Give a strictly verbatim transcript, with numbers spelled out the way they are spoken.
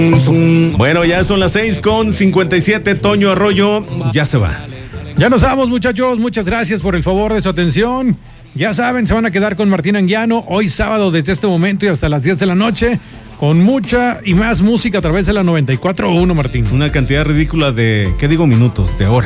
Bueno, ya son las seis con cincuenta y siete. Toño Arroyo ya se va. Ya nos vamos, muchachos. Muchas gracias por el favor de su atención. Ya saben, se van a quedar con Martín Anguiano hoy sábado desde este momento y hasta las diez de la noche con mucha y más música a través de la noventa y cuatro punto uno, Martín. Una cantidad ridícula de, ¿qué digo? Minutos, de horas.